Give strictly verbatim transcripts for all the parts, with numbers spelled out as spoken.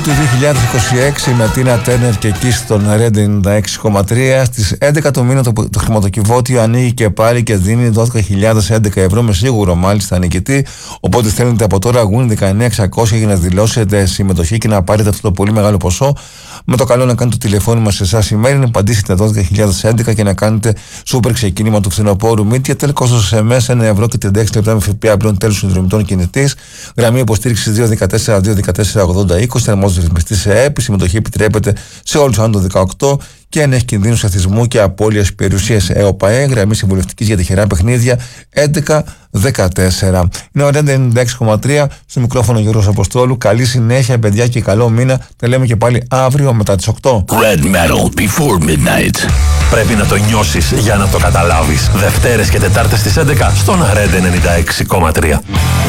Του δύο χιλιάδες είκοσι έξι με Τίνα Τέρνερ και εκεί στον Red ενενήντα έξι κόμμα τρία. Στις έντεκα του μήνα το, το χρηματοκιβώτιο ανοίγει και πάλι και δίνει δώδεκα χιλιάδες έντεκα ευρώ με σίγουρο μάλιστα νικητή. Οπότε θέλετε από τώρα Win δεκαεννιά εξακόσια για να δηλώσετε συμμετοχή και να πάρετε αυτό το πολύ μεγάλο ποσό. Με το καλό να κάνετε το τηλεφώνημα σε εσάς ημέρη, να απαντήσετε δώδεκα χιλιάδες έντεκα και να κάνετε σούπερ ξεκίνημα του φθινοπόρου Media. Τέλος κόστος σε εμ ες ένα ευρώ και τριάντα έξι λεπτά με ΦΠΑ πλέον τέλος συνδρομητών κινητής. Γραμμή υποστήριξης δύο ένα τέσσερα δύο ένα τέσσερα ογδόντα είκοσι. Θερμός ρυθμιστής σε ΕΠ. Η συμμετοχή επιτρέπεται σε όλους άνω των δεκαοκτώ και αν έχει κινδύνους αθλητισμού και απώλειας περιουσίας. ΕΟΠΑΕ, γραμμή συμβουλευτικής για τυχερά παιχνίδια έντεκα δεκατέσσερα. Είναι ο Red ενενήντα έξι κόμμα τρία, στο μικρόφωνο Γιώργος Αποστόλου. Καλή συνέχεια, παιδιά, και καλό μήνα. Τα λέμε και πάλι αύριο μετά τις οκτώ. Red Metal Before Midnight. Πρέπει να το νιώσεις για να το καταλάβεις. Δευτέρες και Τετάρτες στις έντεκα στον Red ενενήντα έξι κόμμα τρία.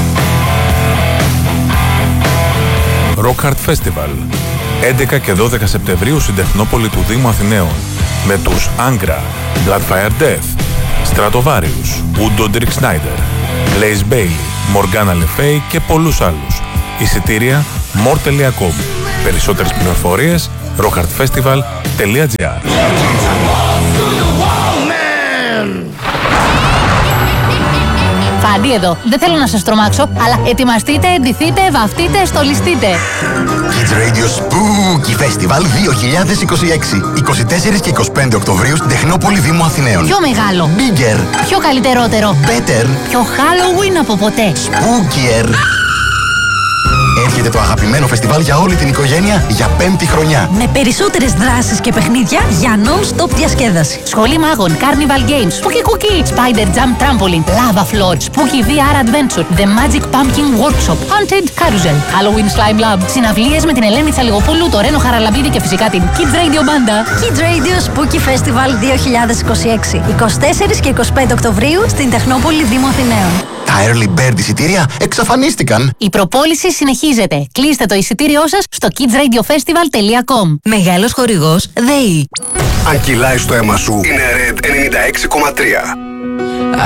Rock Art Festival έντεκα και δώδεκα Σεπτεμβρίου στην Τεχνόπολη του Δήμου Αθηναίων με τους Angra, Bloodfire Death, Stratovarius, Udo Dirk Snyder, Blaze Bailey, Morgana Le Fay και πολλούς άλλους. Εισιτήρια more τελεία com. Περισσότερες πληροφορίες rock art festival τελεία gr. Φάντι εδώ. Δεν θέλω να σας τρομάξω, αλλά ετοιμαστείτε, εντυθείτε, βαφτείτε, στολιστείτε. Kids Radio Spooky Festival δύο χιλιάδες είκοσι έξι. είκοσι τέσσερα και είκοσι πέντε Οκτωβρίου στην Τεχνόπολη Δήμου Αθηναίων. Πιο μεγάλο. Bigger. Πιο καλύτερότερο. Better. Πιο Halloween από ποτέ. Spookier. Έρχεται το αγαπημένο φεστιβάλ για όλη την οικογένεια για πέμπτη χρονιά. Με περισσότερες δράσεις και παιχνίδια για non-stop διασκέδαση. Σχολή μάγων, Carnival Games, Spooky Cookie, Spider Jump Trampoline, Lava Floor, Spooky βι αρ Adventure, The Magic Pumpkin Workshop, Haunted Carousel, Halloween Slime Lab, συναυλίες με την Ελένη Τσαλιγοπούλου, το Ρένο Χαραλαμπίδη και φυσικά την Kids Radio Banda. Kids Radio Spooky Festival δύο χιλιάδες είκοσι έξι. είκοσι τέσσερα και είκοσι πέντε Οκτωβρίου στην Τεχνόπολη Δήμου Αθηναίων. Τα early bird εισιτήρια εξαφανίστηκαν. Η προπόληση συνεχίζεται. Κλείστε το εισιτήριό σας στο kids radio festival τελεία com. Μεγάλος χορηγός ΔΕΗ. Αν κυλάει στο αίμα σου, είναι Red ενενήντα έξι κόμμα τρία.